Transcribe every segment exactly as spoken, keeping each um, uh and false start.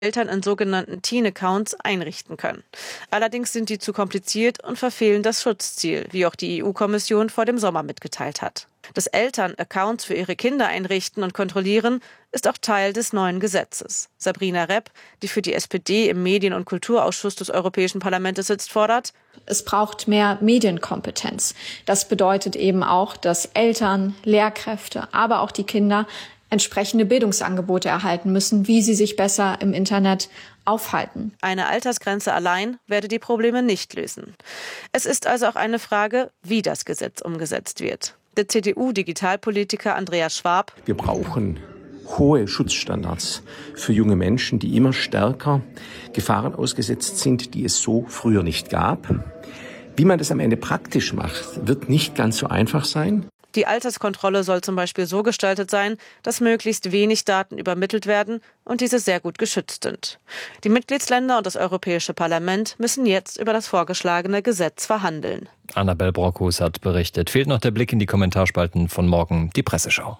Eltern in sogenannten Teen-Accounts einrichten können. Allerdings sind die zu kompliziert und verfehlen das Schutzziel, wie auch die E U-Kommission vor dem Sommer mitgeteilt hat. Dass Eltern Accounts für ihre Kinder einrichten und kontrollieren, ist auch Teil des neuen Gesetzes. Sabrina Repp, die für die S P D im Medien- und Kulturausschuss des Europäischen Parlaments sitzt, fordert: Es braucht mehr Medienkompetenz. Das bedeutet eben auch, dass Eltern, Lehrkräfte, aber auch die Kinder entsprechende Bildungsangebote erhalten müssen, wie sie sich besser im Internet aufhalten. Eine Altersgrenze allein werde die Probleme nicht lösen. Es ist also auch eine Frage, wie das Gesetz umgesetzt wird. Der C D U-Digitalpolitiker Andreas Schwab: Wir brauchen hohe Schutzstandards für junge Menschen, die immer stärker Gefahren ausgesetzt sind, die es so früher nicht gab. Wie man das am Ende praktisch macht, wird nicht ganz so einfach sein. Die Alterskontrolle soll zum Beispiel so gestaltet sein, dass möglichst wenig Daten übermittelt werden und diese sehr gut geschützt sind. Die Mitgliedsländer und das Europäische Parlament müssen jetzt über das vorgeschlagene Gesetz verhandeln. Annabel Brockhus hat berichtet. Fehlt noch der Blick in die Kommentarspalten von morgen, die Presseschau.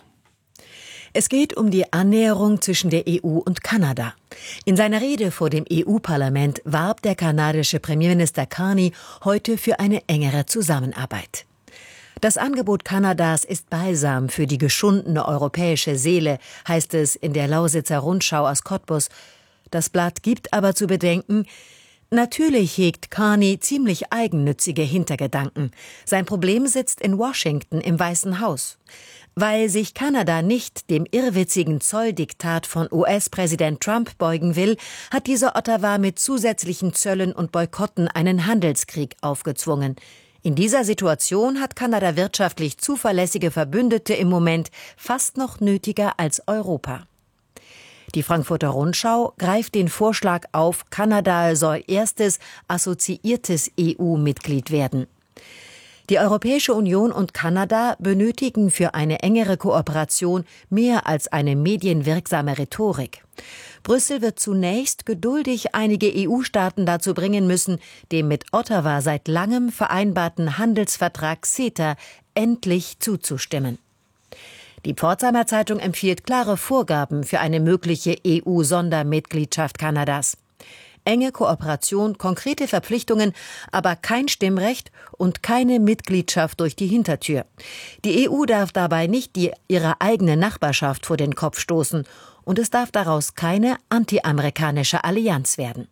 Es geht um die Annäherung zwischen der E U und Kanada. In seiner Rede vor dem E U-Parlament warb der kanadische Premierminister Carney heute für eine engere Zusammenarbeit. Das Angebot Kanadas ist Balsam für die geschundene europäische Seele, heißt es in der Lausitzer Rundschau aus Cottbus. Das Blatt gibt aber zu bedenken: Natürlich hegt Carney ziemlich eigennützige Hintergedanken. Sein Problem sitzt in Washington im Weißen Haus. Weil sich Kanada nicht dem irrwitzigen Zolldiktat von U S-Präsident Trump beugen will, hat dieser Ottawa mit zusätzlichen Zöllen und Boykotten einen Handelskrieg aufgezwungen. In dieser Situation hat Kanada wirtschaftlich zuverlässige Verbündete im Moment fast noch nötiger als Europa. Die Frankfurter Rundschau greift den Vorschlag auf, Kanada soll erstes assoziiertes E U-Mitglied werden. Die Europäische Union und Kanada benötigen für eine engere Kooperation mehr als eine medienwirksame Rhetorik. Brüssel wird zunächst geduldig einige E U-Staaten dazu bringen müssen, dem mit Ottawa seit langem vereinbarten Handelsvertrag CETA endlich zuzustimmen. Die Pforzheimer Zeitung empfiehlt klare Vorgaben für eine mögliche E U-Sondermitgliedschaft Kanadas. Enge Kooperation, konkrete Verpflichtungen, aber kein Stimmrecht und keine Mitgliedschaft durch die Hintertür. Die E U darf dabei nicht die, ihre eigene Nachbarschaft vor den Kopf stoßen und es darf daraus keine anti-amerikanische Allianz werden.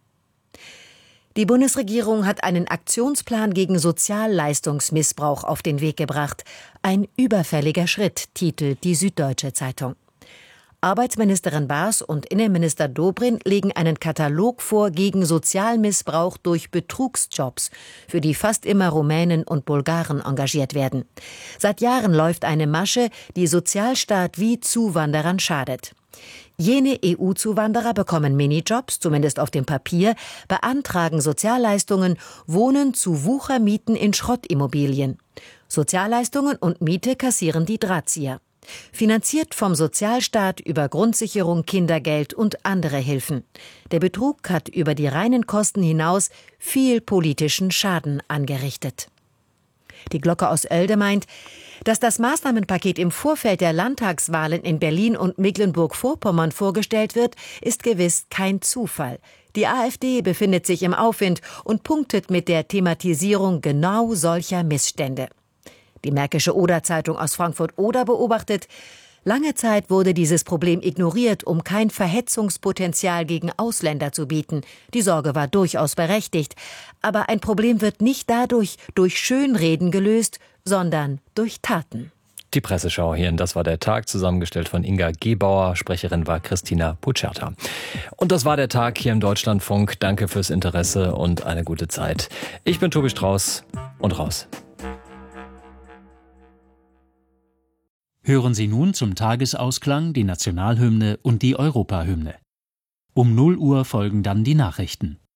Die Bundesregierung hat einen Aktionsplan gegen Sozialleistungsmissbrauch auf den Weg gebracht. Ein überfälliger Schritt, titelt die Süddeutsche Zeitung. Arbeitsministerin Baas und Innenminister Dobrindt legen einen Katalog vor gegen Sozialmissbrauch durch Betrugsjobs, für die fast immer Rumänen und Bulgaren engagiert werden. Seit Jahren läuft eine Masche, die Sozialstaat wie Zuwanderern schadet. Jene E U-Zuwanderer bekommen Minijobs, zumindest auf dem Papier, beantragen Sozialleistungen, wohnen zu Wuchermieten in Schrottimmobilien. Sozialleistungen und Miete kassieren die Drahtzieher. Finanziert vom Sozialstaat über Grundsicherung, Kindergeld und andere Hilfen. Der Betrug hat über die reinen Kosten hinaus viel politischen Schaden angerichtet. Die Glocke aus Oelde meint, dass das Maßnahmenpaket im Vorfeld der Landtagswahlen in Berlin und Mecklenburg-Vorpommern vorgestellt wird, ist gewiss kein Zufall. Die AfD befindet sich im Aufwind und punktet mit der Thematisierung genau solcher Missstände. Die Märkische Oder-Zeitung aus Frankfurt-Oder beobachtet: Lange Zeit wurde dieses Problem ignoriert, um kein Verhetzungspotenzial gegen Ausländer zu bieten. Die Sorge war durchaus berechtigt. Aber ein Problem wird nicht dadurch durch Schönreden gelöst, sondern durch Taten. Die Presseschau hierhin, das war der Tag, zusammengestellt von Inga Gebauer. Sprecherin war Christina Pucerta. Und das war der Tag hier im Deutschlandfunk. Danke fürs Interesse und eine gute Zeit. Ich bin Tobi Strauß und raus. Hören Sie nun zum Tagesausklang die Nationalhymne und die Europahymne. Um null Uhr folgen dann die Nachrichten.